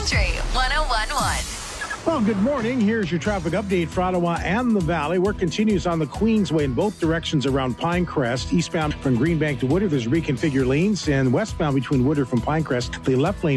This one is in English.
Country 101.1. Well, good morning. Here's your traffic update for Ottawa and the Valley. Work continues on the Queensway in both directions around Pinecrest. Eastbound from Greenbank to Woodard, there's reconfigured lanes, and westbound between Woodard from Pinecrest, the left lane